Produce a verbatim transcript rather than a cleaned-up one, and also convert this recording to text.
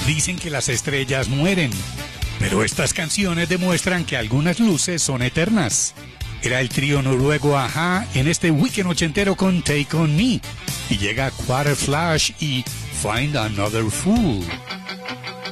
Dicen que las estrellas mueren, pero estas canciones demuestran que algunas luces son eternas. Era el trío noruego Ajá en este weekend ochentero con Take On Me. Y llega Quarter Flash y Find Another Fool.